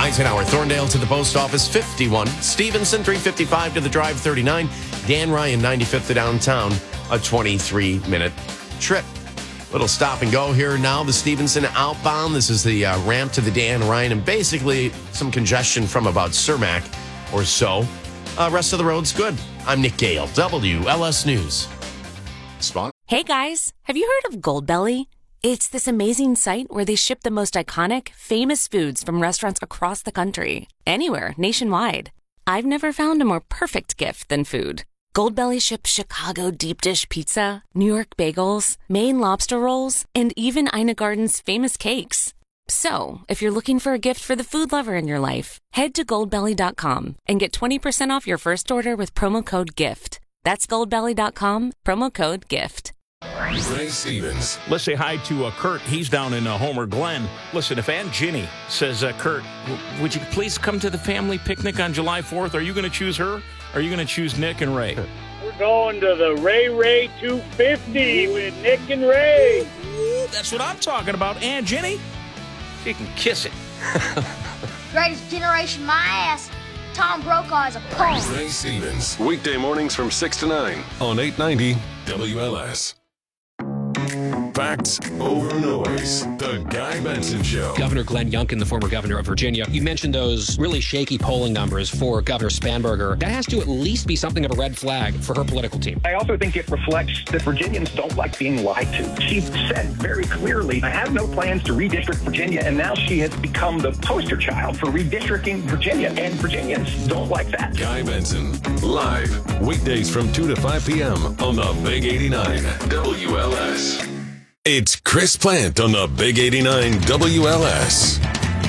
Eisenhower, Thorndale to the post office, 51. Stevenson, 355 to the drive, 39. Dan Ryan, 95th to downtown, a 23-minute trip. Little stop and go here now. The Stevenson outbound. This is the ramp to the Dan Ryan, and basically some congestion from about Cermak or so. Rest of the road's good. I'm Nick Gale, WLS News. Spawn. Hey guys, have you heard of Goldbelly? It's this amazing site where they ship the most iconic, famous foods from restaurants across the country, anywhere, nationwide. I've never found a more perfect gift than food. Goldbelly ships Chicago deep dish pizza, New York bagels, Maine lobster rolls, and even Ina Garden's famous cakes. So, if you're looking for a gift for the food lover in your life, head to goldbelly.com and get 20% off your first order with promo code GIFT. That's goldbelly.com, promo code GIFT. Ray Stevens. Let's say hi to Kurt. He's down in Homer Glen. Listen, if Aunt Ginny says, Kurt, would you please come to the family picnic on July 4th? Are you going to choose her? Or are you going to choose Nick and Ray? We're going to the Ray 250 with Nick and Ray. Ooh, that's what I'm talking about. Aunt Ginny, she can kiss it. Greatest generation, my ass. Tom Brokaw is a punk. Ray Stevens. Weekday mornings from 6 to 9 on 890 WLS. Facts over noise. The Guy Benson Show. Governor Glenn Youngkin, the former governor of Virginia, you mentioned those really shaky polling numbers for Governor Spanberger. That has to at least be something of a red flag for her political team. I also think it reflects that Virginians don't like being lied to. She said very clearly, I have no plans to redistrict Virginia, and now she has become the poster child for redistricting Virginia, and Virginians don't like that. Guy Benson, live, weekdays from 2 to 5 p.m. on the Big 89 WLS. It's Chris Plant on the Big 89 WLS.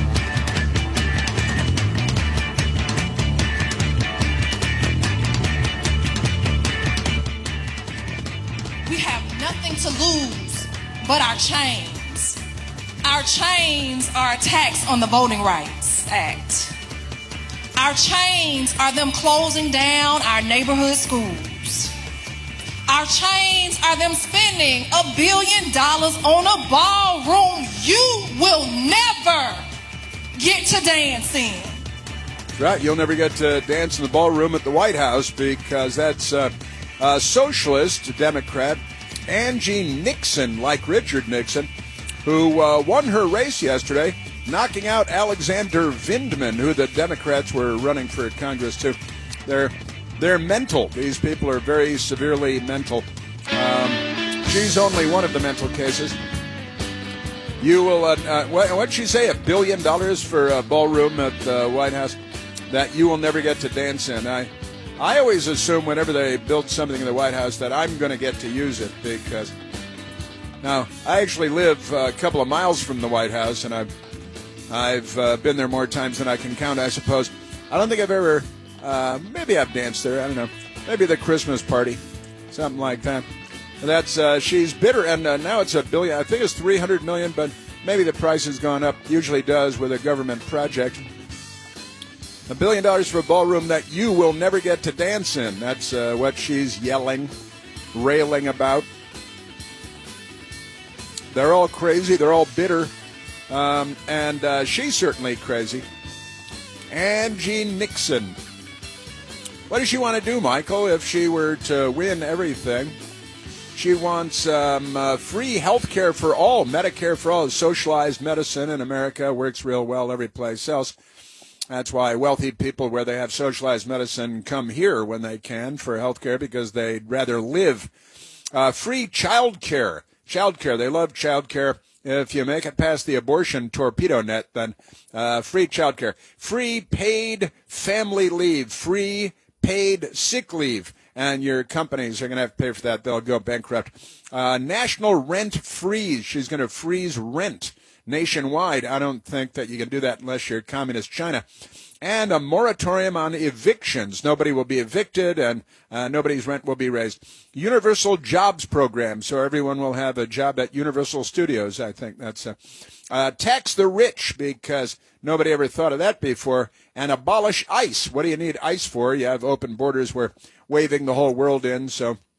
We have nothing to lose but our chains. Our chains are a tax on the Voting Rights Act. Our chains are them closing down our neighborhood schools. Our chains are them spending $1 billion on a ballroom you will never get to dance in. Right, you'll never get to dance in the ballroom at the White House because that's socialist Democrat Angie Nixon, like Richard Nixon, who won her race yesterday, knocking out Alexander Vindman, who the Democrats were running for Congress too. They're mental. These people are very severely mental. She's only one of the mental cases. You will, what'd she say, $1 billion for a ballroom at the White House that you will never get to dance in? I always assume whenever they build something in the White House that I'm going to get to use it because, now, I actually live a couple of miles from the White House, and I've been there more times than I can count, I suppose. I don't think I've ever... maybe I've danced there. I don't know. Maybe the Christmas party, something like that. That's she's bitter, and now it's $1 billion. I think it's $300 million, but maybe the price has gone up. Usually does with a government project. $1 billion for a ballroom that you will never get to dance in. That's what she's yelling, railing about. They're all crazy. They're all bitter, and she's certainly crazy. Angie Nixon. What does she want to do, Michael, if she were to win everything? She wants free health care for all, Medicare for all. Socialized medicine in America works real well every place else. That's why wealthy people where they have socialized medicine come here when they can for health care because they'd rather live. Free child care. Child care. They love child care. If you make it past the abortion torpedo net, then free child care. Free paid family leave. Free paid sick leave. And your companies are going to have to pay for that. They'll go bankrupt. National rent freeze. She's going to freeze rent nationwide. I don't think that you can do that unless you're communist China. And a moratorium on evictions. Nobody will be evicted and nobody's rent will be raised. Universal jobs program, so everyone will have a job at Universal Studios. I think that's tax the rich because nobody ever thought of that before. And abolish ICE. What do you need ICE for? You have open borders. We're waving the whole world in, so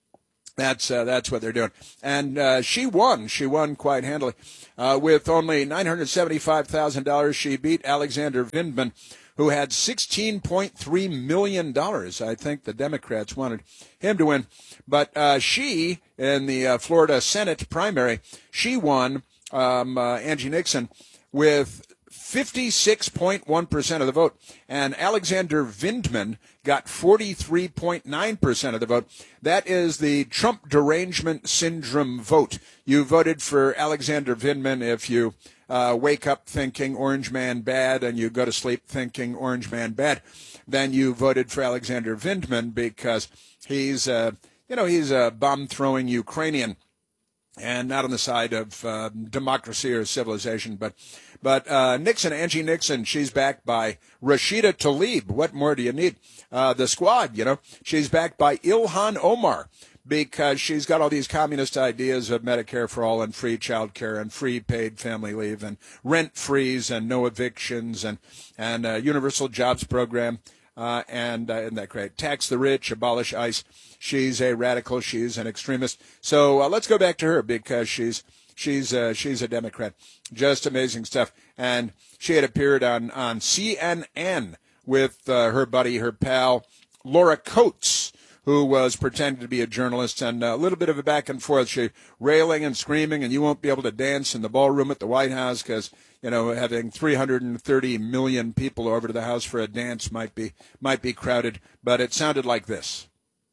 That's what they're doing. And she won. She won quite handily. With only $975,000, she beat Alexander Vindman, who had $16.3 million. I think the Democrats wanted him to win. But she, in the Florida Senate primary, she won, Angie Nixon, with 56.1% of the vote. And Alexander Vindman got 43.9% of the vote. That is the Trump derangement syndrome vote. You voted for Alexander Vindman if you wake up thinking Orange Man bad and you go to sleep thinking Orange Man bad. Then you voted for Alexander Vindman because he's a bomb-throwing Ukrainian and not on the side of democracy or civilization. But Nixon, Angie Nixon, she's backed by Rashida Tlaib. What more do you need? The squad, she's backed by Ilhan Omar because she's got all these communist ideas of Medicare for all and free child care and free paid family leave and rent freeze and no evictions and universal jobs program. Isn't that great? Tax the rich, abolish ICE. She's a radical. She's an extremist. So let's go back to her because she's a Democrat. Just amazing stuff. And she had appeared on CNN with her buddy, her pal, Laura Coates, who was pretending to be a journalist, and a little bit of a back and forth. She railing and screaming, and you won't be able to dance in the ballroom at the White House because, having 330 million people over to the house for a dance might be crowded. But it sounded like this.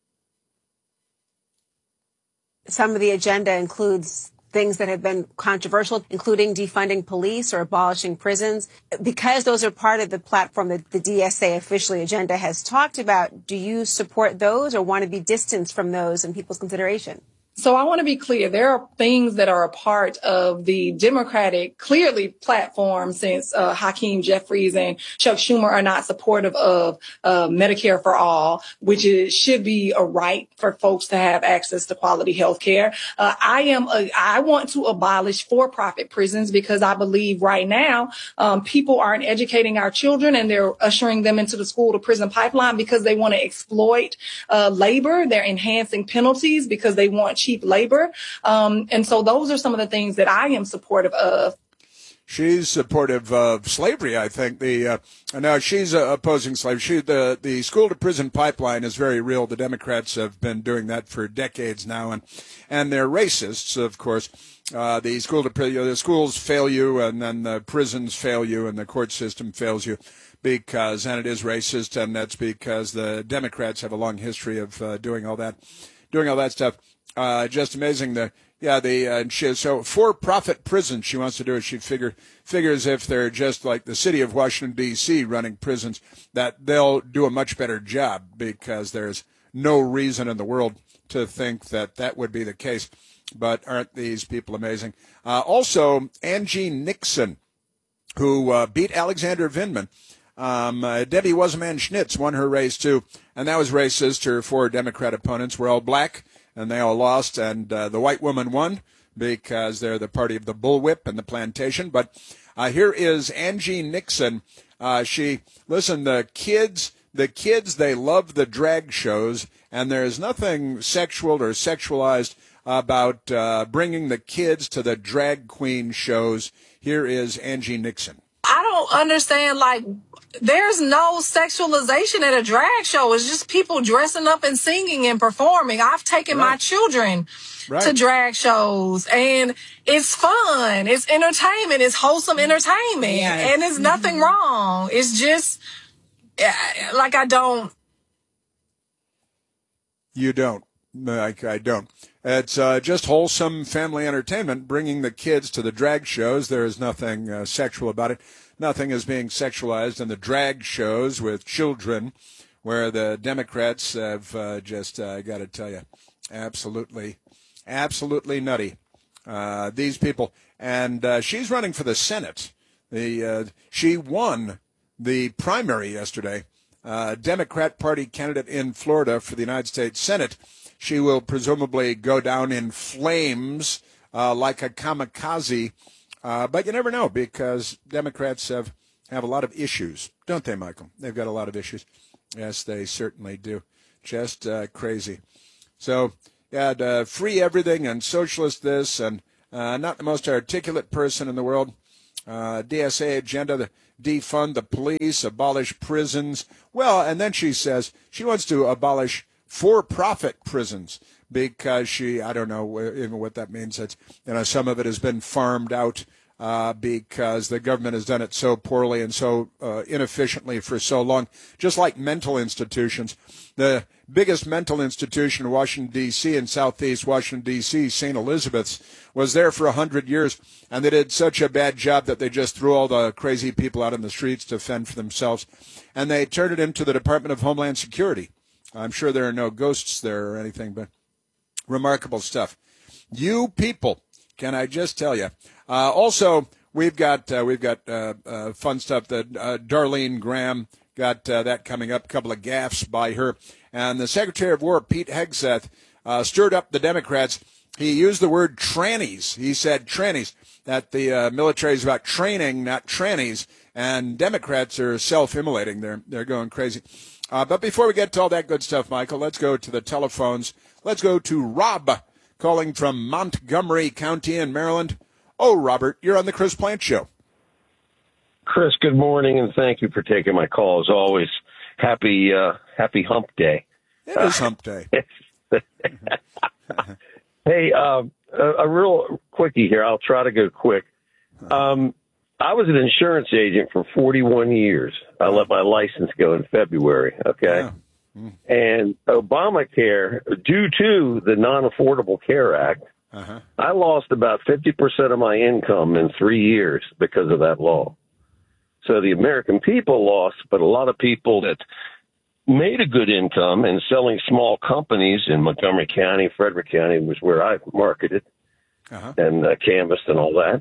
Some of the agenda includes things that have been controversial, including defunding police or abolishing prisons. Because those are part of the platform that the DSA officially agenda has talked about, do you support those or want to be distanced from those in people's consideration? So I want to be clear. There are things that are a part of the Democratic, clearly, platform since Hakeem Jeffries and Chuck Schumer are not supportive of Medicare for all, which should be a right for folks to have access to quality health care. I want to abolish for-profit prisons because I believe right now people aren't educating our children and they're ushering them into the school-to-prison pipeline because they want to exploit labor. They're enhancing penalties because they want cheap labor. And so those are some of the things that I am supportive of. She's supportive of slavery, I think. No, she's opposing slavery. The school-to-prison pipeline is very real. The Democrats have been doing that for decades now, and they're racists, of course. The schools fail you, and then the prisons fail you, and the court system fails you. And it is racist, and that's because the Democrats have a long history of doing all that stuff. Just amazing. So for-profit prisons she wants to do it. She figures if they're just like the city of Washington, D.C. running prisons, that they'll do a much better job because there's no reason in the world to think that would be the case. But aren't these people amazing? Also, Angie Nixon, who beat Alexander Vindman. Debbie Wasserman-Schultz won her race, too, and that was racist. Her four Democrat opponents were all black, and they all lost, and the white woman won because they're the party of the bullwhip and the plantation. But here is Angie Nixon. The kids, they love the drag shows, and there's nothing sexual or sexualized about bringing the kids to the drag queen shows. Here is Angie Nixon. I don't understand, there's no sexualization at a drag show. It's just people dressing up and singing and performing. I've taken my children to drag shows, and it's fun. It's entertainment. It's wholesome entertainment. Yes. And there's nothing wrong. It's just, I don't. You don't. I don't. It's just wholesome family entertainment, bringing the kids to the drag shows. There is nothing sexual about it. Nothing is being sexualized in the drag shows with children, where the Democrats have I got to tell you, absolutely nutty. These people. And she's running for the Senate. She won the primary yesterday. Democrat Party candidate in Florida for the United States Senate. She will presumably go down in flames like a kamikaze. But you never know, because Democrats have a lot of issues, don't they, Michael? They've got a lot of issues. Yes, they certainly do. Just crazy. So had free everything and socialist this, and not the most articulate person in the world. DSA agenda, the defund the police, abolish prisons. Well, and then she says she wants to abolish for-profit prisons because I don't know even what that means. It's, some of it has been farmed out because the government has done it so poorly and so inefficiently for so long. Just like mental institutions. The biggest mental institution in Washington, D.C., in southeast Washington, D.C., St. Elizabeth's, was there for 100 years, and they did such a bad job that they just threw all the crazy people out in the streets to fend for themselves, and they turned it into the Department of Homeland Security. I'm sure there are no ghosts there or anything, but remarkable stuff. You people, can I just tell you? Also, we've got fun stuff that Darlene Graham got that coming up. A couple of gaffes by her, and the Secretary of War Pete Hegseth stirred up the Democrats. He used the word trannies. He said trannies, that the military is about training, not trannies, and Democrats are self-immolating. They're going crazy. But before we get to all that good stuff, Michael, let's go to the telephones. Let's go to Rob, calling from Montgomery County in Maryland. Oh, Robert, you're on the Chris Plante Show. Chris, good morning, and thank you for taking my call. As always, happy hump day. It is hump day. Hey, a real quickie here. I'll try to go quick. I was an insurance agent for 41 years. I let my license go in February, okay? Yeah. And Obamacare, due to the Non-Affordable Care Act, I lost about 50% of my income in 3 years because of that law. So the American people lost, but a lot of people that made a good income and selling small companies in Montgomery County, Frederick County was where I marketed and canvassed and all that.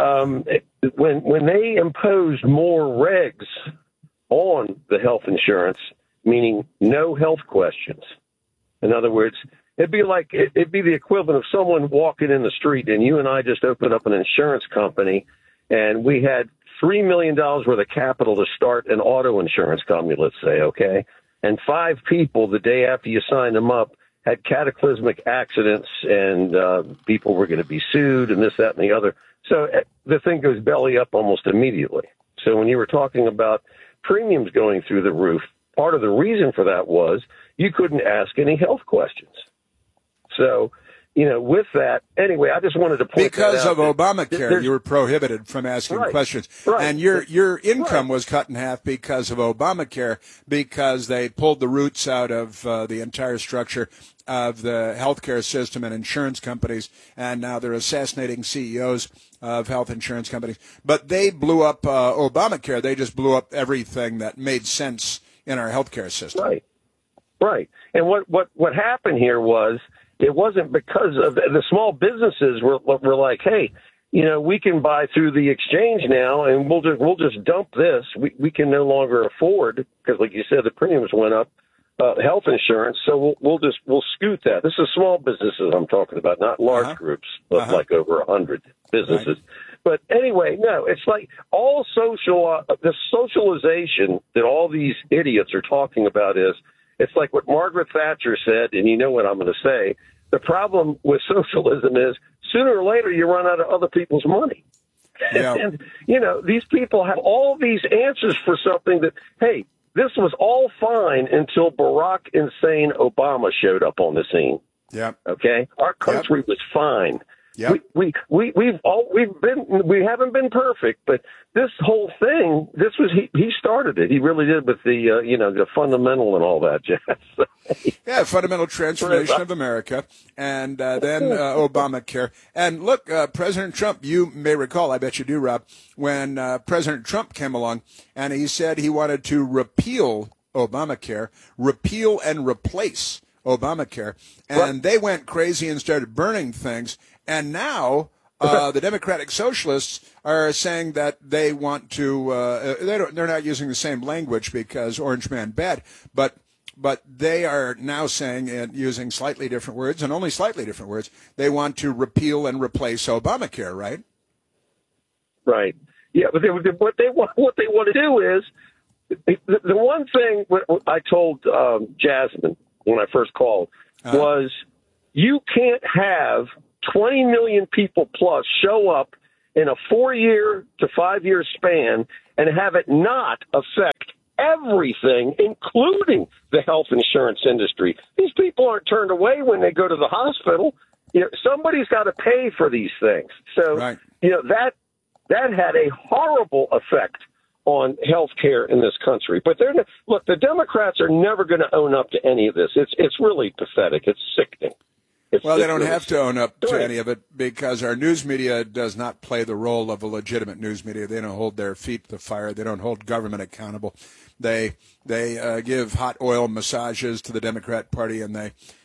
When they imposed more regs on the health insurance, meaning no health questions. In other words, it'd be the equivalent of someone walking in the street and you and I just opened up an insurance company and we had $3 million worth of capital to start an auto insurance company, let's say, okay? And 5 people the day after you signed them up had cataclysmic accidents and people were going to be sued and this, that, and the other. So the thing goes belly up almost immediately. So when you were talking about premiums going through the roof, part of the reason for that was you couldn't ask any health questions. So, with that, anyway, I just wanted to point because that out. Because of Obamacare, you were prohibited from asking questions. Right. And your income was cut in half because of Obamacare, because they pulled the roots out of the entire structure of the healthcare system and insurance companies, and now they're assassinating CEOs of health insurance companies. But they blew up Obamacare. They just blew up everything that made sense in our healthcare system. Right. And what happened here was it wasn't because of the small businesses were like, hey, we can buy through the exchange now, and we'll just dump this. We can no longer afford, because like you said, the premiums went up, health insurance. So we'll scoot that. This is small businesses I'm talking about, not large groups, but like over 100 businesses. Right. But anyway, no, it's like all the socialization that all these idiots are talking about it's like what Margaret Thatcher said, and you know what I'm going to say. The problem with socialism is sooner or later you run out of other people's money. Yeah. And, these people have all these answers for something that, hey, this was all fine until Barack insane Obama showed up on the scene. Yeah. Okay. Our country was fine. Yep. We haven't been perfect, but this whole thing, he started it. He really did with the fundamental and all that jazz. Yeah, fundamental transformation of America, and then Obamacare. And look, President Trump, you may recall, I bet you do, Rob, when President Trump came along and he said he wanted to repeal Obamacare, repeal and replace Obamacare, and they went crazy and started burning things. And now the Democratic Socialists are saying that they want to. They're not using the same language because Orange Man bad, but they are now saying, and using slightly different words and only slightly different words, they want to repeal and replace Obamacare, right? Right. Yeah, but what they want to do is the one thing I told Jasmine when I first called was, You can't have 20 million people plus show up in a 4-year to 5-year span and have it not affect everything, including the health insurance industry. These people aren't turned away when they go to the hospital. Somebody's got to pay for these things. So, that had a horrible effect on health care in this country. But look, the Democrats are never going to own up to any of this. It's really pathetic. It's sickening. Well, they don't have to own up to any of it because our news media does not play the role of a legitimate news media. They don't hold their feet to the fire. They don't hold government accountable. They give hot oil massages to the Democrat Party, and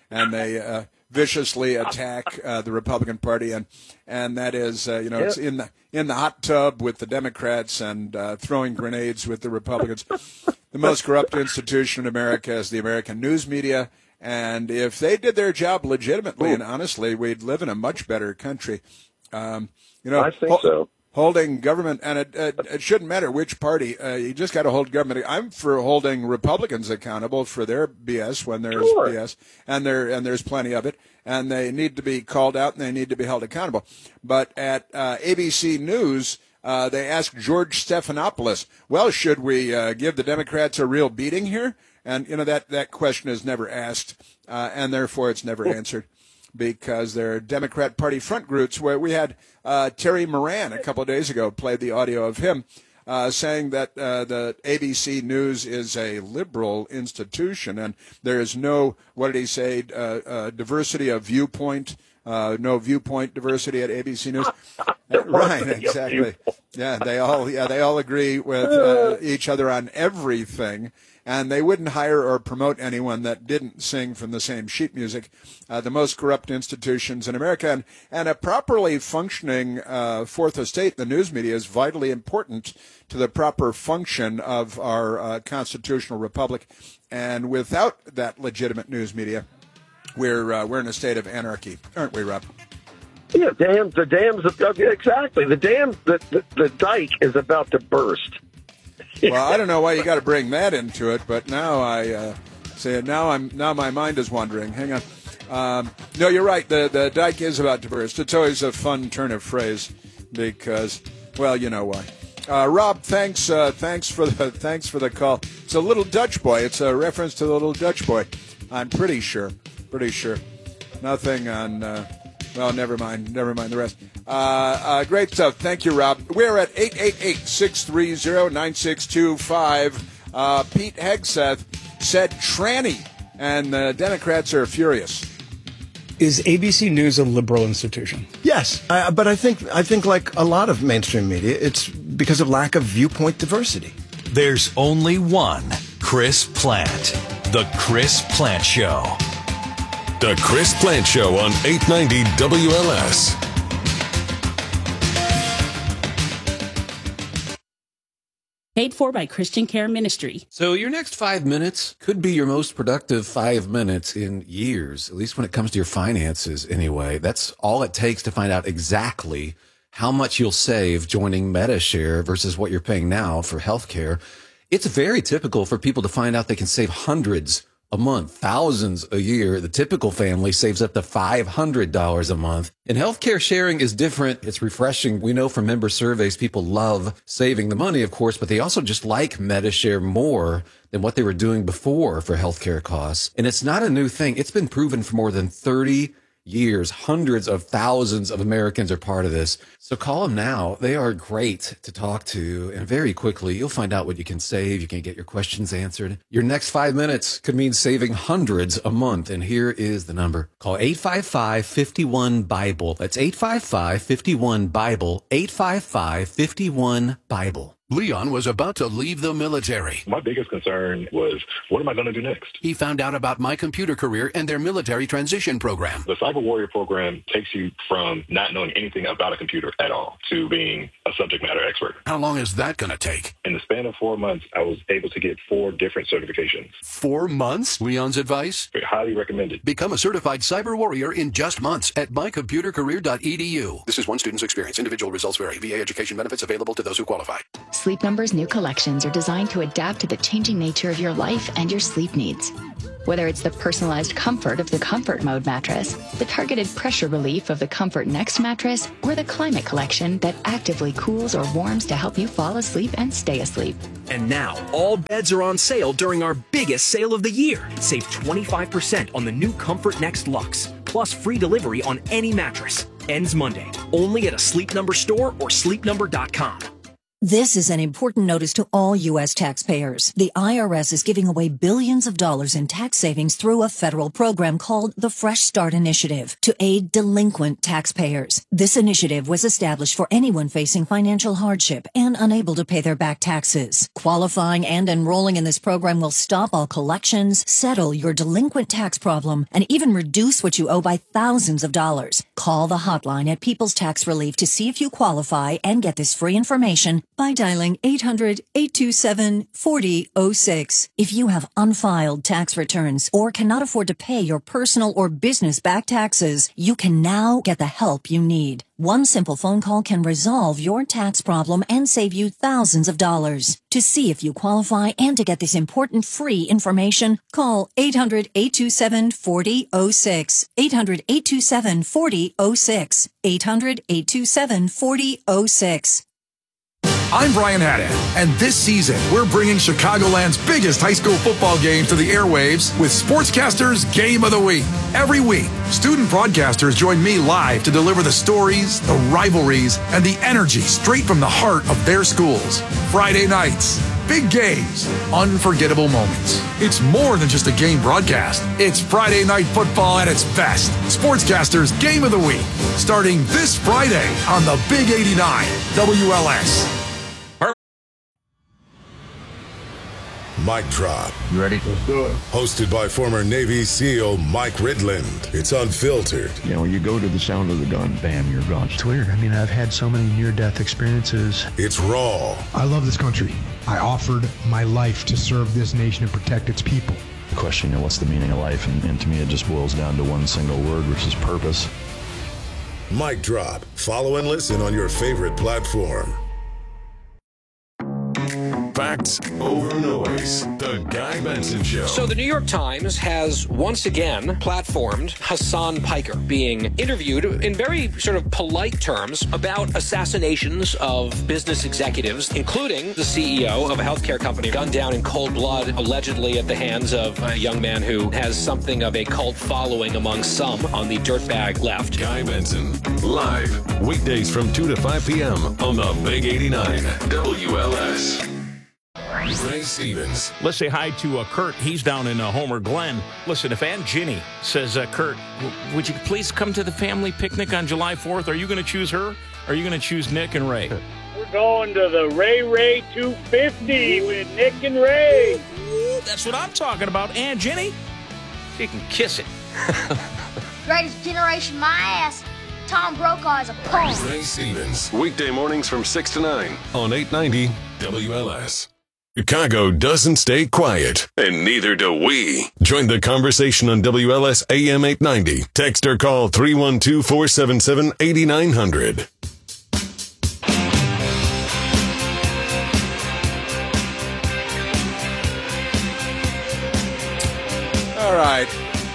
they viciously attack the Republican Party, and that is it's in the hot tub with the Democrats and throwing grenades with the Republicans. The most corrupt institution in America is the American news media. And if they did their job legitimately and honestly, we'd live in a much better country. I think so. Holding government, and it shouldn't matter which party. You just got to hold government. I'm for holding Republicans accountable for their BS when there's BS, and there's plenty of it, and they need to be called out and they need to be held accountable. But at ABC News, they asked George Stephanopoulos, well, should we give the Democrats a real beating here? And, that question is never asked, and therefore it's never answered because there are Democrat Party front groups where we had Terry Moran a couple of days ago played the audio of him saying that the ABC News is a liberal institution and there is no, what did he say, diversity of viewpoint, no viewpoint diversity at ABC News. Right, exactly. Yeah, they all agree with each other on everything. And they wouldn't hire or promote anyone that didn't sing from the same sheet music. The most corrupt institutions in America. And a properly functioning fourth estate, the news media, is vitally important to the proper function of our constitutional republic. And without that legitimate news media, we're in a state of anarchy, aren't we, Rob? Yeah, the dams, exactly. The dike is about to burst. Well, I don't know why you got to bring that into it, but now I say it. Now my mind is wandering. Hang on. No, you're right. The dike is about to burst. It's always a fun turn of phrase because, well, you know why. Rob, thanks for the call. It's a little Dutch boy. It's a reference to the little Dutch boy. I'm pretty sure. Nothing on. Well, never mind the rest. Great stuff. Thank you, Rob. We're at 888-630-9625. Pete Hegseth said tranny, and the Democrats are furious. Is ABC News a liberal institution? Yes, but I think like a lot of mainstream media, it's because of lack of viewpoint diversity. There's only one Chris Plant. The Chris Plant Show. The Chris Plant Show on 890 WLS. Paid for by Christian Care Ministry. So your next 5 minutes could be your most productive 5 minutes in years, at least when it comes to your finances anyway. That's all it takes to find out exactly how much you'll save joining Medi-Share versus what you're paying now for healthcare. It's very typical for people to find out they can save hundreds a month, thousands a year. The typical family saves up to $500 a month. And healthcare sharing is different. It's refreshing. We know from member surveys, people love saving the money, of course, but they also just like Medi-Share more than what they were doing before for healthcare costs. And it's not a new thing. It's been proven for more than 30 years. Hundreds of thousands of Americans are part of this. So call them now. They are great to talk to. And very quickly, you'll find out what you can save. You can get your questions answered. Your next 5 minutes could mean saving hundreds a month. And here is the number. Call 855-51-BIBLE. That's 855-51-BIBLE. 855-51-BIBLE. Leon was about to leave the military. My biggest concern was, what am I going to do next? He found out about My Computer Career and their military transition program. The Cyber Warrior program takes you from not knowing anything about a computer at all to being a subject matter expert. How long is that going to take? In the span of 4 months, I was able to get 4 different certifications. 4 months? Leon's advice? Highly recommended. Become a certified cyber warrior in just months at mycomputercareer.edu. This is one student's experience. Individual results vary. VA education benefits available to those who qualify. Sleep Number's new collections are designed to adapt to the changing nature of your life and your sleep needs. Whether it's the personalized comfort of the Comfort Mode mattress, the targeted pressure relief of the Comfort Next mattress, or the Climate Collection that actively cools or warms to help you fall asleep and stay asleep. And now, all beds are on sale during our biggest sale of the year. Save 25% on the new Comfort Next Luxe, plus free delivery on any mattress. Ends Monday, only at a Sleep Number store or sleepnumber.com. This is an important notice to all U.S. taxpayers. The IRS is giving away billions of dollars in tax savings through a federal program called the Fresh Start Initiative to aid delinquent taxpayers. This initiative was established for anyone facing financial hardship and unable to pay their back taxes. Qualifying and enrolling in this program will stop all collections, settle your delinquent tax problem, and even reduce what you owe by thousands of dollars. Call the hotline at People's Tax Relief to see if you qualify and get this free information by dialing 800-827-4006. If you have unfiled tax returns or cannot afford to pay your personal or business back taxes, you can now get the help you need. One simple phone call can resolve your tax problem and save you thousands of dollars. To see if you qualify and to get this important free information, call 800-827-4006. 800-827-4006. 800-827-4006. I'm Brian Haddad, and this season, we're bringing Chicagoland's biggest high school football game to the airwaves with Sportscasters Game of the Week. Every week, student broadcasters join me live to deliver the stories, the rivalries, and the energy straight from the heart of their schools. Friday nights, big games, unforgettable moments. It's more than just a game broadcast. It's Friday night football at its best. Sportscasters Game of the Week, starting this Friday on the Big 89 WLS. Mic Drop. You ready? Let's do it. Hosted by former Navy SEAL Mike Ridland. It's unfiltered. You know, when you go to the sound of the gun, bam, you're gone. It's weird. I mean, I've had so many near-death experiences. It's raw. I love this country. I offered my life to serve this nation and protect its people. The question, what's the meaning of life? And to me, it just boils down to one single word, which is purpose. Mic Drop. Follow and listen on your favorite platform. Facts over noise. The Guy Benson Show. So the New York Times has once again platformed Hassan Piker being interviewed in very sort of polite terms about assassinations of business executives, including the CEO of a healthcare company gunned down in cold blood, allegedly at the hands of a young man who has something of a cult following among some on the dirtbag left. Guy Benson, live, weekdays from 2 to 5 p.m. on the Big 89 WLS. Ray Stevens. Let's say hi to Kurt. He's down in Homer Glen. Listen, if Aunt Ginny says, Kurt, would you please come to the family picnic on July 4th? Are you going to choose her? Or are you going to choose Nick and Ray? We're going to the Ray 250 with Nick and Ray. Ooh, that's what I'm talking about, Aunt Ginny. She can kiss it. Greatest generation, my ass. Tom Brokaw is a punk. Ray Stevens. Weekday mornings from 6 to 9 on 890 WLS. Chicago doesn't stay quiet, and neither do we. Join the conversation on WLS AM 890. Text or call 312-477-8900. All right.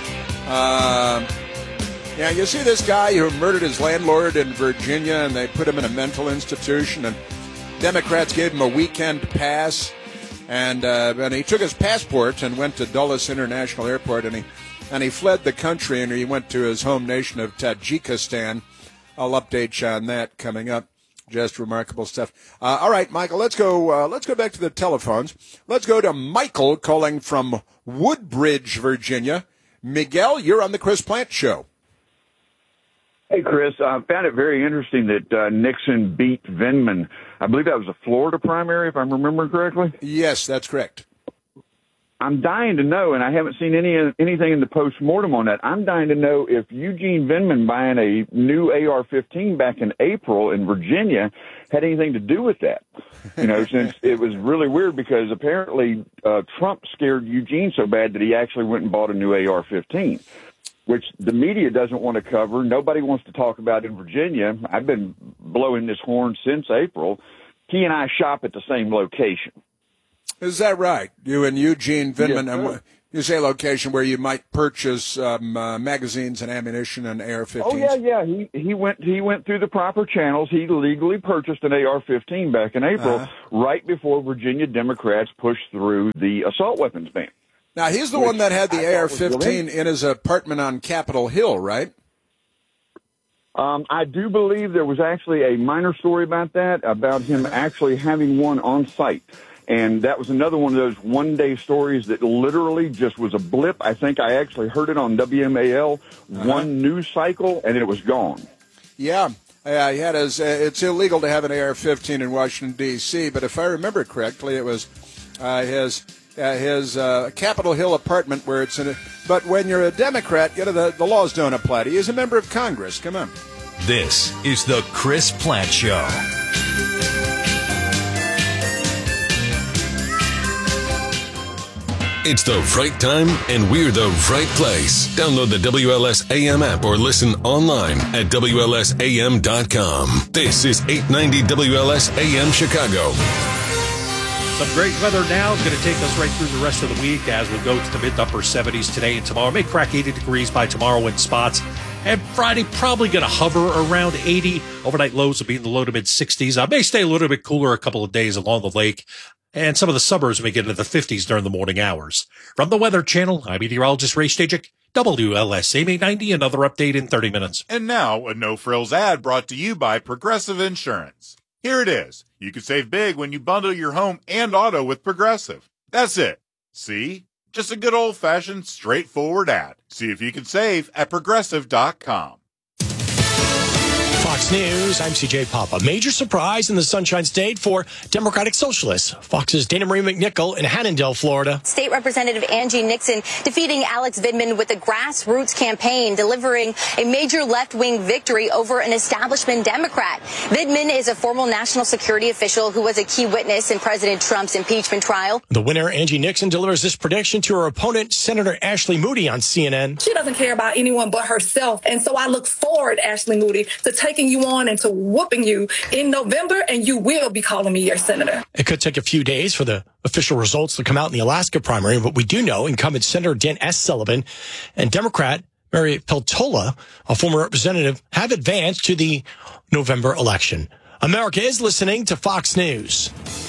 Yeah, you see this guy who murdered his landlord in Virginia, and they put him in a mental institution, and Democrats gave him a weekend pass. And he took his passport and went to Dulles International Airport, and he fled the country, and he went to his home nation of Tajikistan. I'll update you on that coming up. Just remarkable stuff. All right, Michael, let's go back to the telephones. Let's go to Michael calling from Woodbridge, Virginia. Miguel, you're on the Chris Plant Show. Hey, Chris, I found it very interesting that Nixon beat Vindman. I believe that was a Florida primary, if I'm remembering correctly. Yes, that's correct. I'm dying to know, and I haven't seen anything in the post-mortem on that. I'm dying to know if Eugene Vindman buying a new AR-15 back in April in Virginia had anything to do with that. You know, since it was really weird because apparently Trump scared Eugene so bad that he actually went and bought a new AR-15. Which the media doesn't want to cover. Nobody wants to talk about in Virginia. I've been blowing this horn since April. He and I shop at the same location. Is that right? You and Eugene Vindman, Yes, and you say location where you might purchase magazines and ammunition and AR-15s? Oh yeah. He went through the proper channels. He legally purchased an AR-15 back in April, right before Virginia Democrats pushed through the assault weapons ban. Now he's the one that had the AR-15 in his apartment on Capitol Hill, right? I do believe there was actually a minor story about that, about him actually having one on site. And that was another one of those one-day stories that literally just was a blip. I think I actually heard it on WMAL, one news cycle, and it was gone. Yeah. He had it's illegal to have an AR-15 in Washington, D.C., but if I remember correctly, it was his Capitol Hill apartment where it's in it. But when you're a Democrat, the laws don't apply to you. He's a member of Congress. Come on. This is the Chris Plant Show. It's the right time, and we're the right place. Download the WLS AM app or listen online at WLSAM.com. This is 890 WLS AM Chicago. Some great weather now. It's going to take us right through the rest of the week as we'll go to the mid to upper 70s today and tomorrow. May crack 80 degrees by tomorrow in spots. And Friday, probably going to hover around 80. Overnight lows will be in the low to mid 60s. May stay a little bit cooler a couple of days along the lake. And some of the suburbs may get into the 50s during the morning hours. From the Weather Channel, I'm meteorologist Ray Stajic, WLS AM 890, another update in 30 minutes. And now, a no-frills ad brought to you by Progressive Insurance. Here it is. You can save big when you bundle your home and auto with Progressive. That's it. See? Just a good old-fashioned, straightforward ad. See if you can save at Progressive.com. Fox News, I'm CJ Papa. Major surprise in the Sunshine State for Democratic Socialists. Fox's Dana Marie McNichol in Hannondale, Florida. State Representative Angie Nixon defeating Alex Vindman with a grassroots campaign, delivering a major left-wing victory over an establishment Democrat. Vindman is a former national security official who was a key witness in President Trump's impeachment trial. The winner, Angie Nixon, delivers this prediction to her opponent, Senator Ashley Moody, on CNN. She doesn't care about anyone but herself. And so I look forward, Ashley Moody, to taking you on and to whooping you in November, and you will be calling me your senator. It could take a few days for the official results to come out in the Alaska primary, but we do know incumbent Senator Dan S. Sullivan and Democrat Mary Peltola, a former representative, have advanced to the November election. America is listening to Fox News.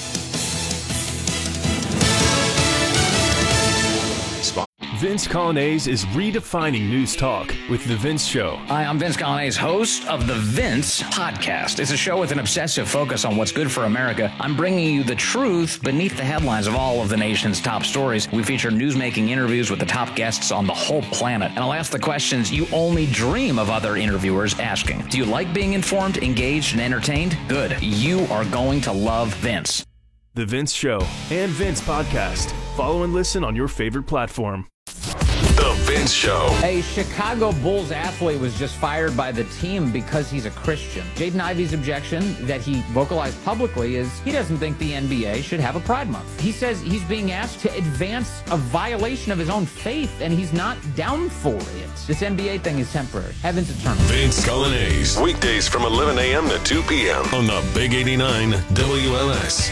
Vince Colonnese is redefining news talk with The Vince Show. Hi, I'm Vince Colonnese, host of The Vince Podcast. It's a show with an obsessive focus on what's good for America. I'm bringing you the truth beneath the headlines of all of the nation's top stories. We feature newsmaking interviews with the top guests on the whole planet. And I'll ask the questions you only dream of other interviewers asking. Do you like being informed, engaged, and entertained? Good. You are going to love Vince. The Vince Show and Vince Podcast. Follow and listen on your favorite platform. The Vince Show. A Chicago Bulls athlete was just fired by the team because he's a Christian. Jaden Ivey's objection that he vocalized publicly is he doesn't think the NBA should have a Pride Month. He says he's being asked to advance a violation of his own faith, and he's not down for it. This NBA thing is temporary. Heaven's eternal. Vince Colonnese. Weekdays from 11 a.m. to 2 p.m. on the Big 89 WLS.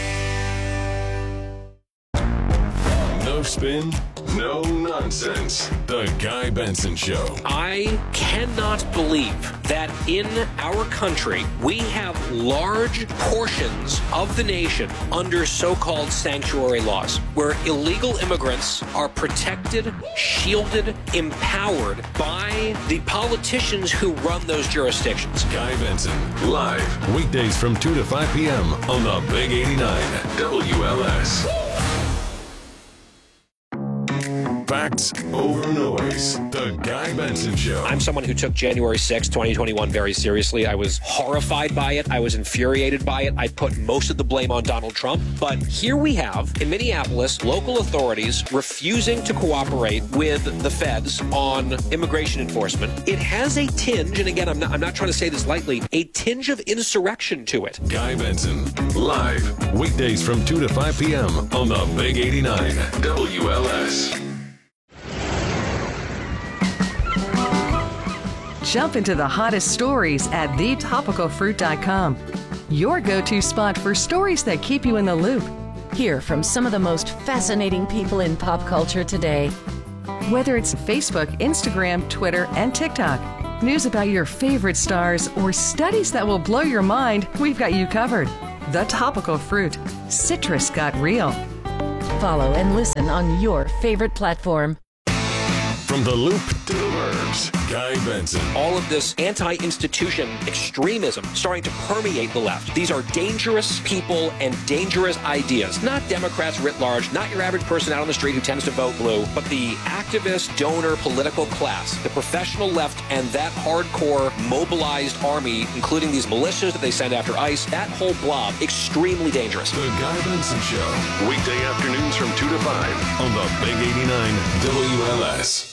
No spin, no nonsense. The Guy Benson Show. I cannot believe that in our country we have large portions of the nation under so-called sanctuary laws, where illegal immigrants are protected, shielded, empowered by the politicians who run those jurisdictions. Guy Benson, live, weekdays from 2 to 5 p.m. on the Big 89 WLS. Facts over noise. The Guy Benson Show. I'm someone who took January 6, 2021 very seriously. I was horrified by it. I was infuriated by it. I put most of the blame on Donald Trump. But here we have, in Minneapolis, local authorities refusing to cooperate with the feds on immigration enforcement. It has a tinge, and again, I'm not trying to say this lightly, a tinge of insurrection to it. Guy Benson, live, weekdays from 2 to 5 p.m. on the Big 89 WLS. Jump into the hottest stories at thetopicalfruit.com. Your go-to spot for stories that keep you in the loop. Hear from some of the most fascinating people in pop culture today. Whether it's Facebook, Instagram, Twitter, and TikTok, news about your favorite stars, or studies that will blow your mind, we've got you covered. The Topical Fruit. Citrus got real. Follow and listen on your favorite platform. From the Loop to the Burbs, Guy Benson. All of this anti-institution extremism starting to permeate the left. These are dangerous people and dangerous ideas. Not Democrats writ large, not your average person out on the street who tends to vote blue, but the activist, donor, political class, the professional left, and that hardcore mobilized army, including these militias that they send after ICE, that whole blob, extremely dangerous. The Guy Benson Show, weekday afternoons from 2 to 5 on the Big 89 WLS.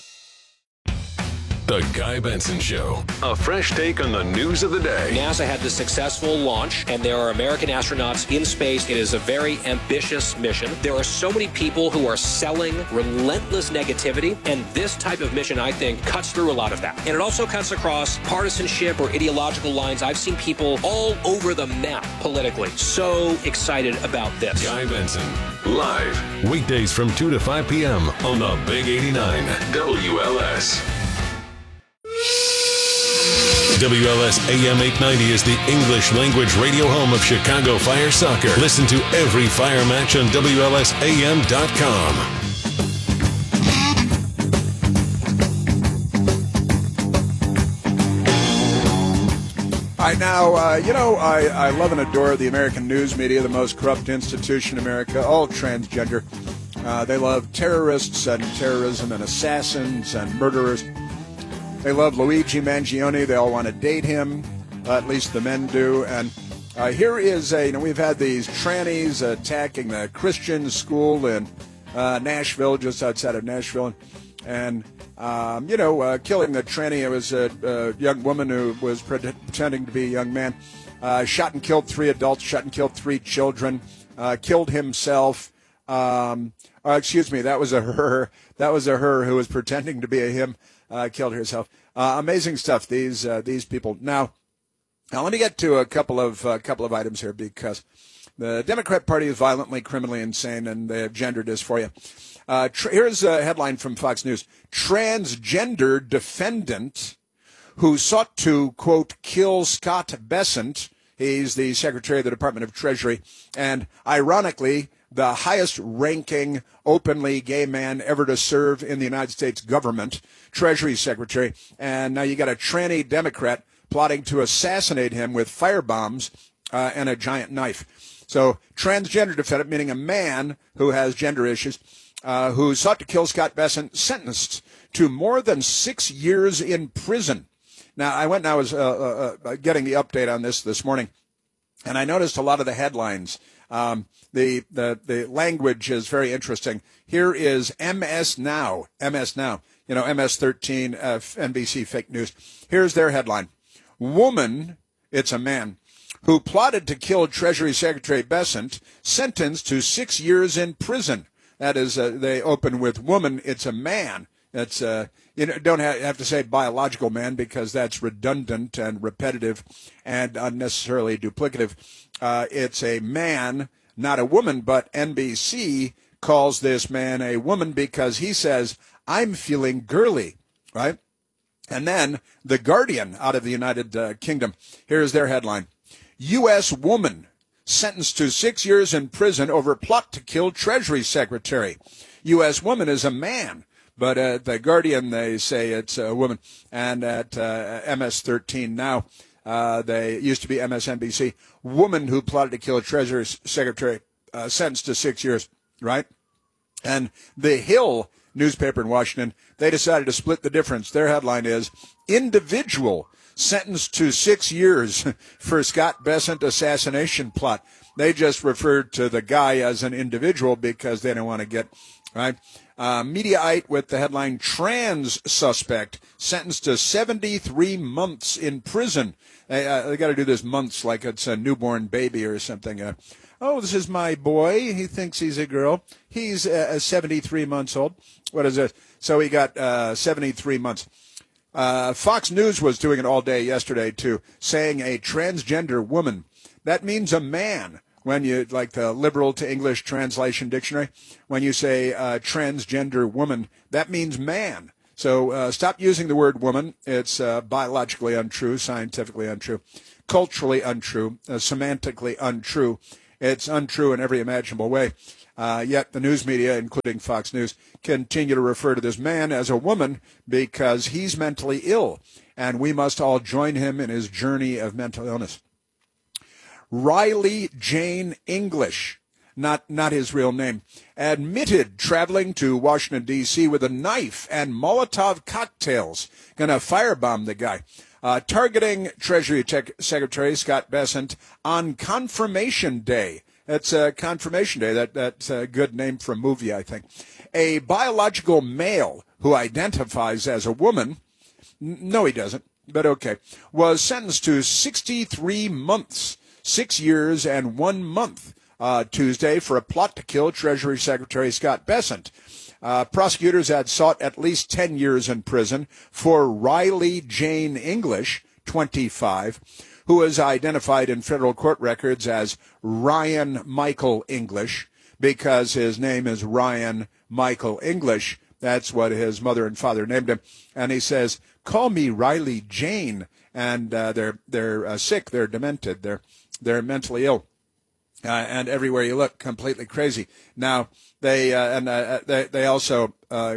The Guy Benson Show. A fresh take on the news of the day. NASA had the successful launch, and there are American astronauts in space. It is a very ambitious mission. There are so many people who are selling relentless negativity, and this type of mission, I think, cuts through a lot of that. And it also cuts across partisanship or ideological lines. I've seen people all over the map politically. So excited about this. Guy Benson, live, weekdays from 2 to 5 p.m. on the Big 89 WLS. WLS AM 890 is the English language radio home of Chicago Fire Soccer. Listen to every Fire match on WLSAM.com. All right, now, I love and adore the American news media, the most corrupt institution in America, all transgender. They love terrorists and terrorism and assassins and murderers. They love Luigi Mangione. They all want to date him, at least the men do. And here is we've had these trannies attacking the Christian school in Nashville, just outside of Nashville, and killing the tranny. It was a young woman who was pretending to be a young man. Shot and killed 3 adults, shot and killed 3 children, killed himself. That was a her. That was a her who was pretending to be a him. Killed herself. Amazing stuff. These people. Now let me get to a couple of items here, because the Democrat Party is violently, criminally insane, and they have gendered this for you. Here's a headline from Fox News: transgender defendant who sought to, quote, kill Scott Bessent. He's the Secretary of the Department of Treasury, and ironically, the highest-ranking openly gay man ever to serve in the United States government, Treasury Secretary. And now you got a tranny Democrat plotting to assassinate him with firebombs and a giant knife. So transgender defendant, meaning a man who has gender issues, who sought to kill Scott Bessent, sentenced to more than 6 years in prison. Now, I was getting the update on this morning, and I noticed a lot of the headlines. The language is very interesting. Here is MS Now, MS-13, NBC fake news. Here's their headline: woman, it's a man, who plotted to kill Treasury Secretary Bessent, sentenced to 6 years in prison. That is, they open with woman, it's a man. That's, don't have to say biological man, because that's redundant and repetitive and unnecessarily duplicative. It's a man, not a woman, but NBC calls this man a woman because he says, I'm feeling girly, right? And then The Guardian out of the United Kingdom. Here's their headline: U.S. woman sentenced to 6 years in prison over plot to kill Treasury Secretary. U.S. woman is a man, but at The Guardian they say it's a woman. And at MS-13 now, they used to be MSNBC, woman who plotted to kill a Treasury Secretary, sentenced to 6 years, right? And The Hill newspaper in Washington, they decided to split the difference. Their headline is, individual sentenced to 6 years for Scott Bessent assassination plot. They just referred to the guy as an individual because they don't want to get, right? Mediaite with the headline, trans suspect sentenced to 73 months in prison. They got to do this months like it's a newborn baby or something. Oh, this is my boy. He thinks he's a girl. He's 73 months old. What is this? So he got 73 months. Fox News was doing it all day yesterday, too, saying a transgender woman. That means a man when you, like the liberal to English translation dictionary, when you say transgender woman, that means man. So stop using the word woman. It's biologically untrue, scientifically untrue, culturally untrue, semantically untrue. It's untrue in every imaginable way. Yet the news media, including Fox News, continue to refer to this man as a woman because he's mentally ill, and we must all join him in his journey of mental illness. Riley Jane English, not his real name, admitted traveling to Washington, D.C. with a knife and Molotov cocktails, going to firebomb the guy. Targeting Treasury Secretary Scott Bessent on Confirmation Day. That's Confirmation Day. That's a good name for a movie, I think. A biological male who identifies as a woman, no he doesn't, but okay, was sentenced to 63 months, 6 years and 1 month Tuesday for a plot to kill Treasury Secretary Scott Bessent. Prosecutors had sought at least 10 years in prison for Riley Jane English, 25, who was identified in federal court records as Ryan Michael English because his name is Ryan Michael English. That's what his mother and father named him. And he says, "Call me Riley Jane." And they're sick, they're demented, they're mentally ill. And everywhere you look, completely crazy. Now, they also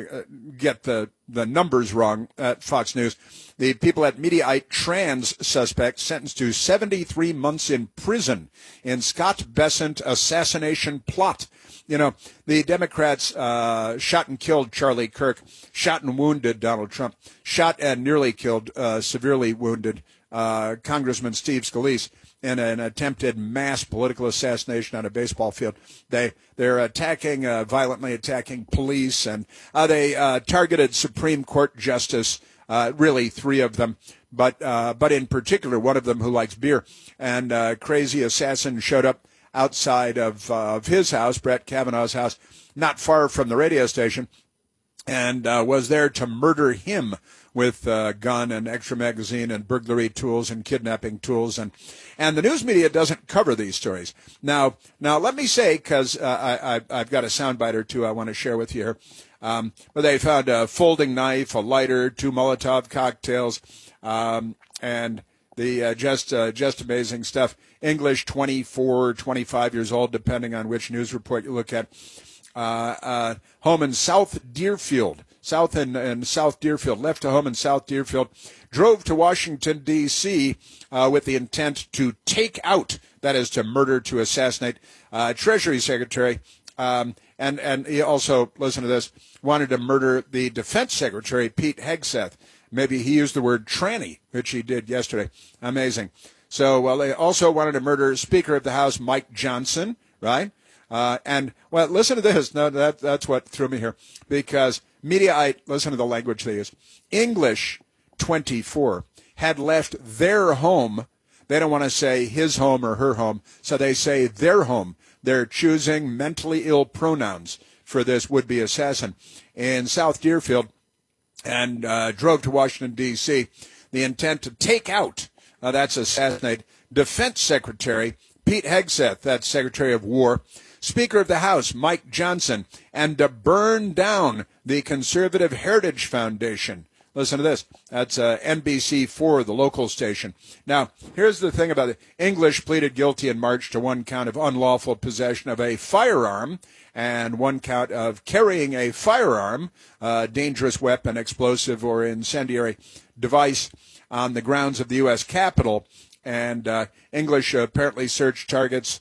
get the numbers wrong at Fox News. The people at Mediaite trans suspect sentenced to 73 months in prison in Scott Bessent assassination plot. You know, the Democrats shot and killed Charlie Kirk, shot and wounded Donald Trump, shot and nearly killed, severely wounded Congressman Steve Scalise in an attempted mass political assassination on a baseball field. They're attacking, violently attacking police, and they targeted Supreme Court Justice, really 3 of them, but in particular one of them who likes beer. And crazy assassin showed up outside of his house, Brett Kavanaugh's house, not far from the radio station, and was there to murder him with gun and extra magazine and burglary tools and kidnapping tools. And the news media doesn't cover these stories. Now let me say, because I've got a soundbite or two I want to share with you here. But they found a folding knife, a lighter, 2 Molotov cocktails, and the just amazing stuff. English, 24, 25 years old, depending on which news report you look at. Home in South Deerfield. South Deerfield, left a home in South Deerfield, drove to Washington, D.C. With the intent to take out, that is to murder, to assassinate, Treasury Secretary. And he also, listen to this, wanted to murder the Defense Secretary, Pete Hegseth. Maybe he used the word tranny, which he did yesterday. Amazing. So, well, they also wanted to murder Speaker of the House, Mike Johnson, right? Listen to this. No, that's what threw me here. Because Mediaite, listen to the language they use. English 24 had left their home. They don't want to say his home or her home, so they say their home. They're choosing mentally ill pronouns for this would-be assassin in South Deerfield, and drove to Washington, D.C. The intent to take out, that's assassinate, Defense Secretary Pete Hegseth, that's Secretary of War, Speaker of the House Mike Johnson, and to burn down the Conservative Heritage Foundation. Listen to this. That's NBC4, the local station. Now, here's the thing about it. English pleaded guilty in March to 1 count of unlawful possession of a firearm and 1 count of carrying a firearm, dangerous weapon, explosive, or incendiary device on the grounds of the U.S. Capitol. And English apparently searched targets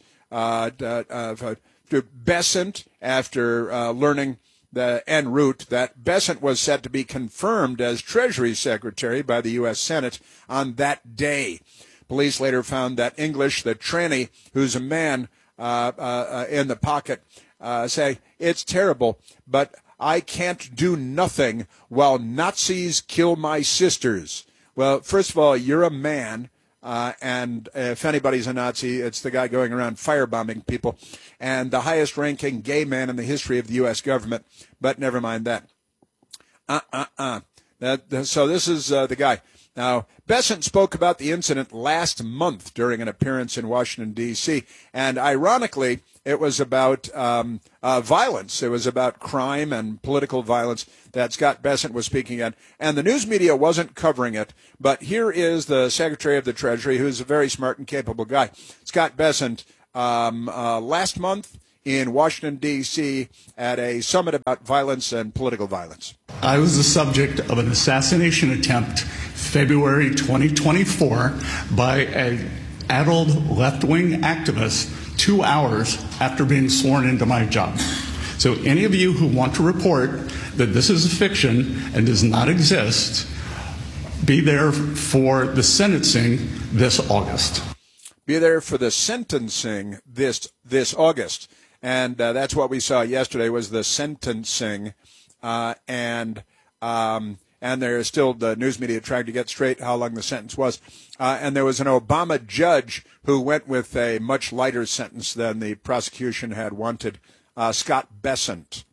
to Bessent after learning the en route that Bessent was set to be confirmed as Treasury Secretary by the U.S. Senate on that day. Police later found that English, the tranny, who's a man in the pocket, say, "It's terrible, but I can't do nothing while Nazis kill my sisters." Well, first of all, you're a man. And if anybody's a Nazi, it's the guy going around firebombing people, and the highest-ranking gay man in the history of the U.S. government. But never mind that. So this is the guy. Now, Bessent spoke about the incident last month during an appearance in Washington, D.C., and ironically, it was about violence. It was about crime and political violence that Scott Bessent was speaking at, and the news media wasn't covering it. But here is the Secretary of the Treasury, who's a very smart and capable guy, Scott Bessent, last month in Washington, D.C., at a summit about violence and political violence. I was the subject of an assassination attempt February 2024 by an addled left-wing activist 2 hours after being sworn into my job. So any of you who want to report that this is a fiction and does not exist, be there for the sentencing this August. Be there for the sentencing this August. And that's what we saw yesterday was the sentencing. And there's still the news media trying to get straight how long the sentence was. And there was an Obama judge who went with a much lighter sentence than the prosecution had wanted, Scott Bessent.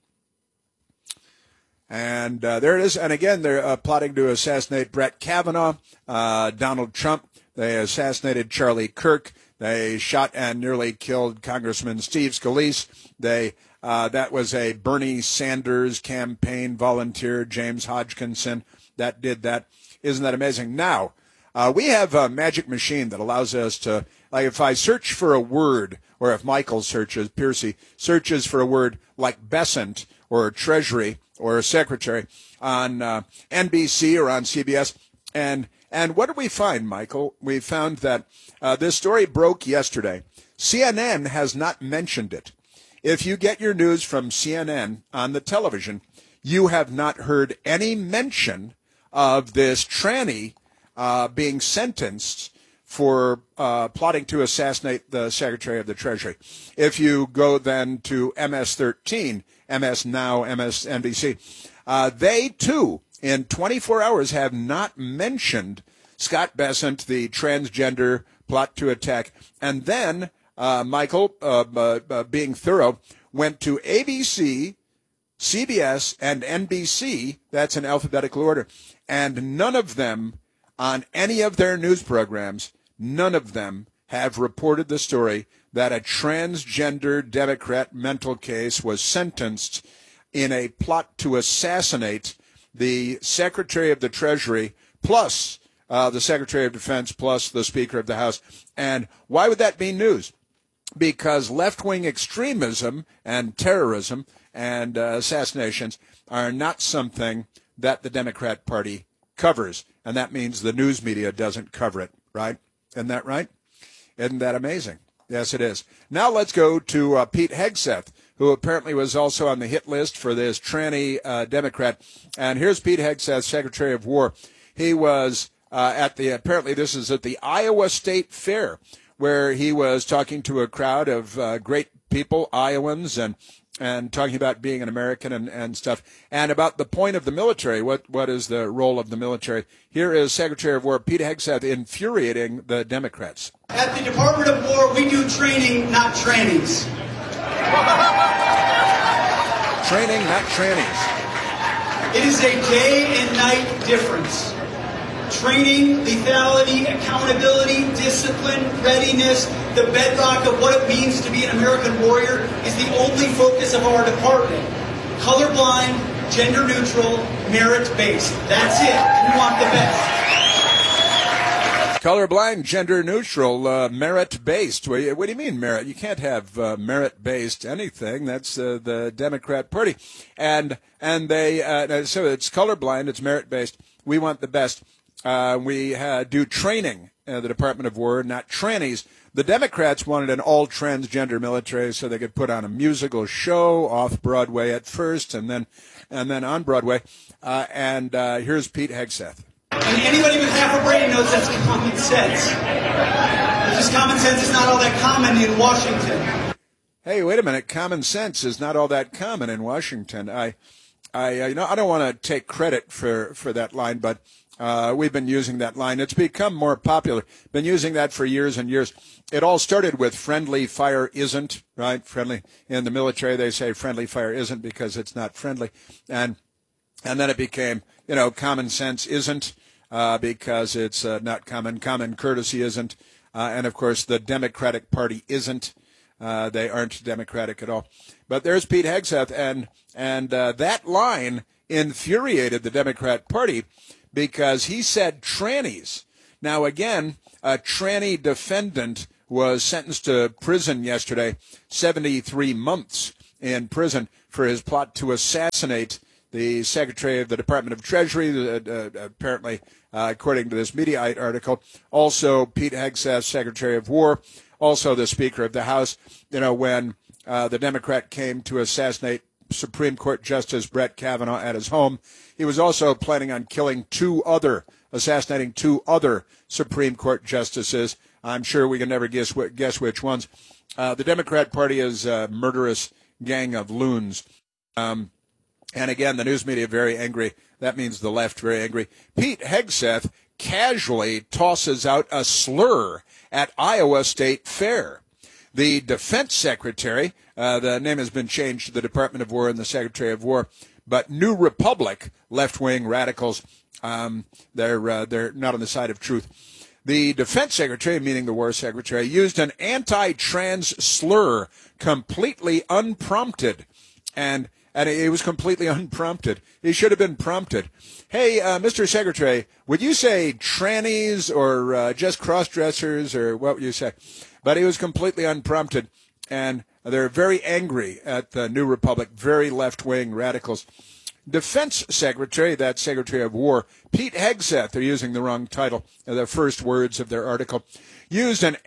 And there it is. And again, they're plotting to assassinate Brett Kavanaugh, Donald Trump. They assassinated Charlie Kirk. They shot and nearly killed Congressman Steve Scalise. That was a Bernie Sanders campaign volunteer, James Hodgkinson, that did that. Isn't that amazing? Now, we have a magic machine that allows us to, like if I search for a word, or if Michael Piercy searches for a word like Bessent or Treasury or Secretary on NBC or on CBS, and what did we find, Michael? We found that this story broke yesterday. CNN has not mentioned it. If you get your news from CNN on the television, you have not heard any mention of this tranny being sentenced for plotting to assassinate the Secretary of the Treasury. If you go then to MS-13, MS Now, MSNBC, they too, in 24 hours, have not mentioned Scott Bessent, the transgender plot to attack. And then Michael, being thorough, went to ABC, CBS, and NBC. That's in alphabetical order. And none of them, on any of their news programs, none of them have reported the story that a transgender Democrat mental case was sentenced in a plot to assassinate the Secretary of the Treasury, plus the Secretary of Defense, plus the Speaker of the House. And why would that be news? Because left-wing extremism and terrorism and assassinations are not something that the Democrat Party covers. And that means the news media doesn't cover it, right? Isn't that right? Isn't that amazing? Yes, it is. Now let's go to Pete Hegseth, who apparently was also on the hit list for this tranny Democrat. And here's Pete Hegseth, Secretary of War. He was apparently this is at the Iowa State Fair, where he was talking to a crowd of great people, Iowans, and talking about being an American and stuff, and about the point of the military. What is the role of the military? Here is Secretary of War Pete Hegseth infuriating the Democrats. At the Department of War, we do training, not trannies. Training, not trannies. It is a day and night difference. Training, lethality, accountability, discipline, readiness, the bedrock of what it means to be an American warrior is the only focus of our department. Colorblind, gender neutral, merit-based. That's it. We want the best. Colorblind, gender neutral, merit-based. What do you mean merit? You can't have merit-based anything. That's the Democrat Party. And they so it's colorblind, it's merit-based. We want the best. We do training the Department of War, not trannies. The Democrats wanted an all-transgender military so they could put on a musical show off Broadway at first and then on Broadway. Here's Pete Hegseth. And anybody with half a brain knows that's common sense. Because common sense is not all that common in Washington. Hey, wait a minute. Common sense is not all that common in Washington. I don't want to take credit for that line, but we've been using that line. It's become more popular. Been using that for years and years. It all started with friendly fire isn't, right? Friendly. In the military, they say friendly fire isn't because it's not friendly. And then it became, common sense isn't. because it's not common. Common courtesy isn't. And, of course, the Democratic Party isn't. They aren't Democratic at all. But there's Pete Hegseth, and that line infuriated the Democrat Party because he said trannies. Now, again, a tranny defendant was sentenced to prison yesterday, 73 months in prison for his plot to assassinate the Secretary of the Department of Treasury, apparently, according to this Mediaite article. Also, Pete Hegseth, Secretary of War, also the Speaker of the House. You know, when the Democrat came to assassinate Supreme Court Justice Brett Kavanaugh at his home, he was also planning on assassinating two other Supreme Court justices. I'm sure we can never guess which ones. The Democrat Party is a murderous gang of loons. And again, the news media very angry. That means the left very angry. Pete Hegseth casually tosses out a slur at Iowa State Fair. The Defense Secretary, the name has been changed to the Department of War and the Secretary of War, but New Republic, left-wing radicals, they're not on the side of truth. The Defense Secretary, meaning the War Secretary, used an anti-trans slur completely unprompted. And it was completely unprompted. He should have been prompted. Hey, Mr. Secretary, would you say trannies or just cross-dressers, or what would you say? But he was completely unprompted, and they're very angry at the New Republic, very left-wing radicals. Defense Secretary, that's Secretary of War, Pete Hegseth, they're using the wrong title, the first words of their article, used an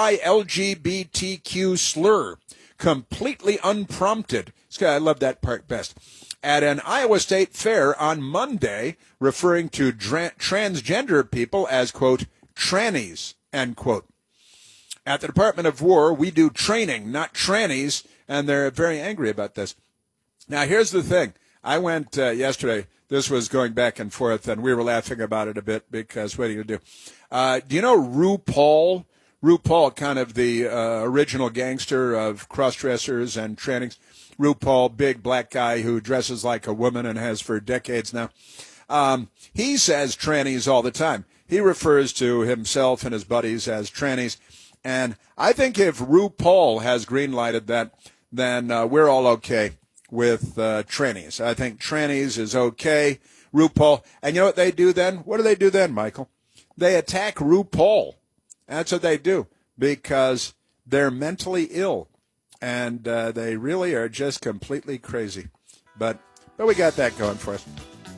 anti-LGBTQ slur, completely unprompted. I love that part best. At an Iowa State Fair on Monday, referring to transgender people as, quote, trannies, end quote. At the Department of War, we do training, not trannies, and they're very angry about this. Now, here's the thing. I went yesterday. This was going back and forth, and we were laughing about it a bit because what do you do? Do you know RuPaul? RuPaul, kind of the original gangster of cross-dressers and trannies. RuPaul, big black guy who dresses like a woman and has for decades now. He says trannies all the time. He refers to himself and his buddies as trannies. And I think if RuPaul has green-lighted that, then we're all okay with trannies. I think trannies is okay. RuPaul. And you know what they do then? What do they do then, Michael? They attack RuPaul. That's what they do because they're mentally ill. And they really are just completely crazy. But we got that going for us.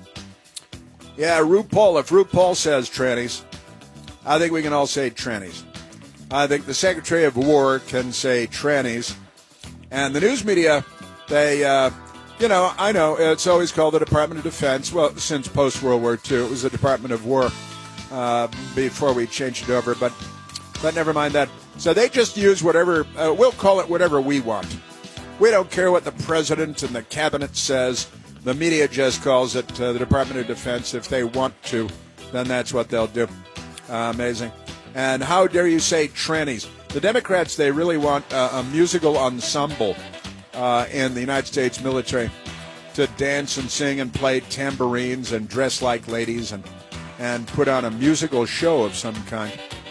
Yeah, RuPaul. If RuPaul says trannies, I think we can all say trannies. I think the Secretary of War can say trannies. And the news media, they, I know it's always called the Department of Defense. Well, since post-World War II, it was the Department of War before we changed it over. But never mind that. So they just use whatever, we'll call it whatever we want. We don't care what the president and the cabinet says. The media just calls it the Department of Defense. If they want to, then that's what they'll do. Amazing. And how dare you say trannies? The Democrats, they really want a musical ensemble in the United States military to dance and sing and play tambourines and dress like ladies and put on a musical show of some kind.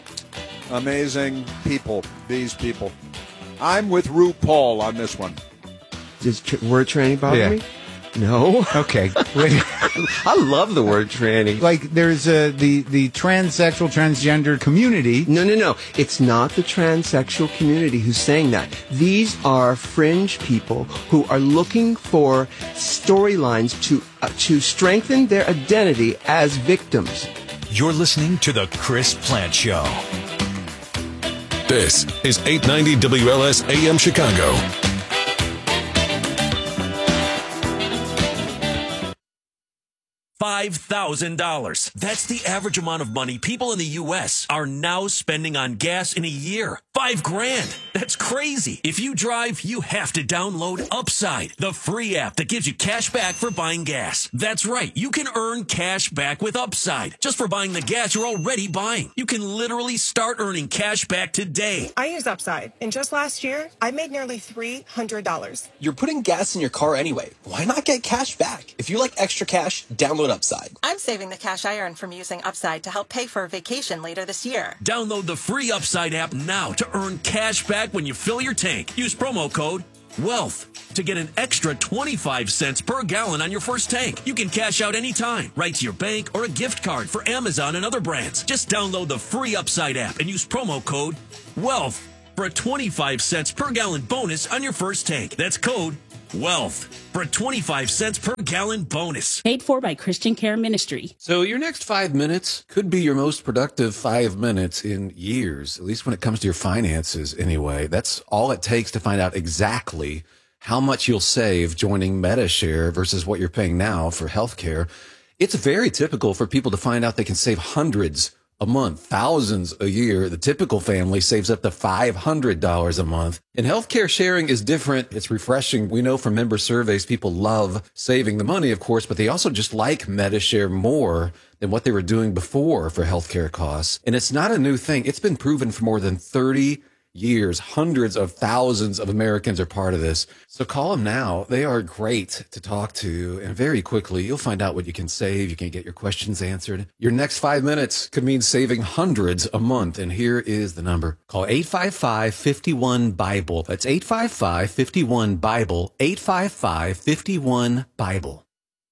Amazing people, these people. I'm with RuPaul on this one. Does word tranny bother me? No. Okay. I love the word tranny. Like there's the transsexual, transgender community. No. It's not the transsexual community who's saying that. These are fringe people who are looking for storylines to strengthen their identity as victims. You're listening to The Chris Plant Show. This is 890 WLS AM Chicago. $5,000. That's the average amount of money people in the U.S. are now spending on gas in a year. $5,000. That's crazy. If you drive, you have to download Upside, the free app that gives you cash back for buying gas. That's right. You can earn cash back with Upside just for buying the gas you're already buying. You can literally start earning cash back today. I use Upside, and just last year, I made nearly $300. You're putting gas in your car anyway. Why not get cash back? If you like extra cash, download Upside. I'm saving the cash I earn from using Upside to help pay for a vacation later this year. Download the free Upside app now to earn cash back when you fill your tank. Use promo code WEALTH to get an extra 25 cents per gallon on your first tank. You can cash out anytime, right to your bank or a gift card for Amazon and other brands. Just download the free Upside app and use promo code WEALTH for a 25 cents per gallon bonus on your first tank. That's code WEALTH for a 25 cents per gallon bonus. Paid for by Christian Care Ministry. So your next 5 minutes could be your most productive 5 minutes in years, at least when it comes to your finances anyway. That's all it takes to find out exactly how much you'll save joining MediShare versus what you're paying now for healthcare. It's very typical for people to find out they can save hundreds a month, thousands a year. The typical family saves up to $500 a month. And healthcare sharing is different. It's refreshing. We know from member surveys, people love saving the money, of course, but they also just like MediShare more than what they were doing before for healthcare costs. And it's not a new thing. It's been proven for more than 30 years. Hundreds of thousands of Americans are part of this. So call them now. They are great to talk to. And very quickly, you'll find out what you can save. You can get your questions answered. Your next 5 minutes could mean saving hundreds a month. And here is the number. Call 855-51-BIBLE. That's 855-51-BIBLE. 855-51-BIBLE.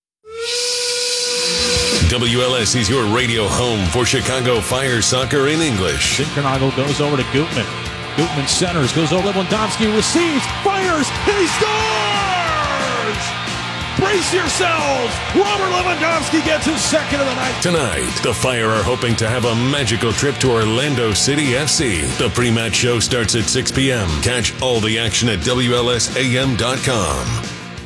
WLS is your radio home for Chicago Fire soccer in English. Zinkernagle goes over to Gutman. Gutman centers, goes over Lewandowski, receives, fires, and he scores! Brace yourselves! Robert Lewandowski gets his second of the night. Tonight, the Fire are hoping to have a magical trip to Orlando City FC. The pre-match show starts at 6 p.m. Catch all the action at WLSAM.com.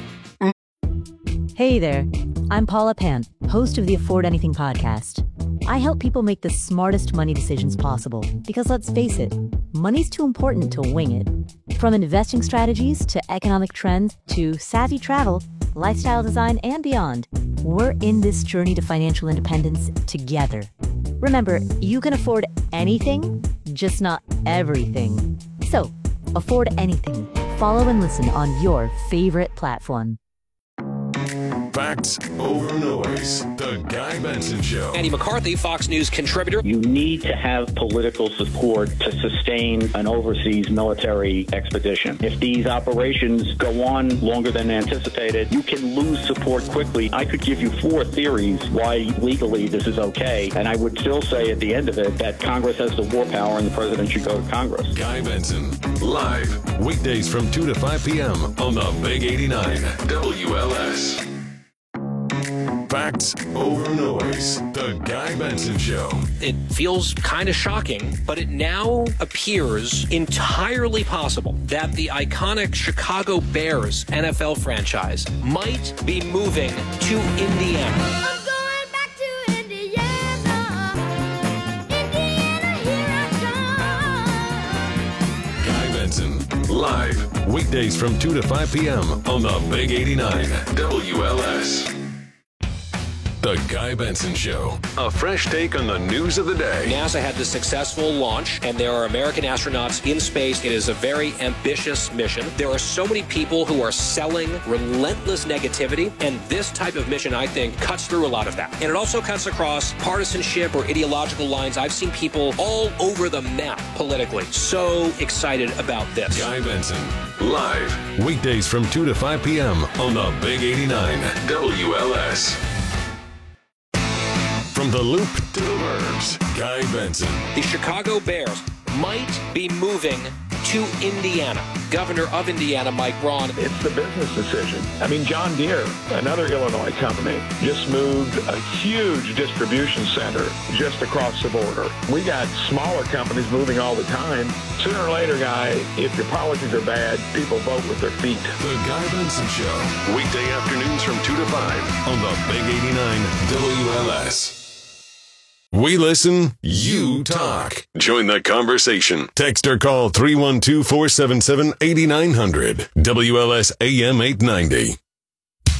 Hey there, I'm Paula Pant, host of the Afford Anything podcast. I help people make the smartest money decisions possible because let's face it, money's too important to wing it. From investing strategies to economic trends to savvy travel, lifestyle design, and beyond, we're in this journey to financial independence together. Remember, you can afford anything, just not everything. So, afford anything. Follow and listen on your favorite platform. Facts over noise. The Guy Benson Show. Andy McCarthy, Fox News contributor. You need to have political support to sustain an overseas military expedition. If these operations go on longer than anticipated, you can lose support quickly. I could give you 4 theories why legally this is okay, and I would still say at the end of it that Congress has the war power and the president should go to Congress. Guy Benson, live, weekdays from 2 to 5 p.m. on the Big 89 WLS. Facts over noise. The Guy Benson Show. It feels kind of shocking, but it now appears entirely possible that the iconic Chicago Bears NFL franchise might be moving to Indiana. Guy Benson, live, weekdays from 2 to 5 p.m. on the Big 89 WLS. The Guy Benson Show. A fresh take on the news of the day. NASA had the successful launch, and there are American astronauts in space. It is a very ambitious mission. There are so many people who are selling relentless negativity, and this type of mission, I think, cuts through a lot of that. And it also cuts across partisanship or ideological lines. I've seen people all over the map politically. So excited about this. Guy Benson, live, weekdays from 2 to 5 p.m. on the Big 89 WLS. From the Loop to the Burbs, Guy Benson. The Chicago Bears might be moving to Indiana. Governor of Indiana, Mike Braun. It's the business decision. I mean, John Deere, another Illinois company, just moved a huge distribution center just across the border. We got smaller companies moving all the time. Sooner or later, Guy, if your policies are bad, people vote with their feet. The Guy Benson Show. Weekday afternoons from 2 to 5 on the Big 89 WLS. We listen, you talk. Join the conversation. Text or call 312-477-8900. WLS AM 890.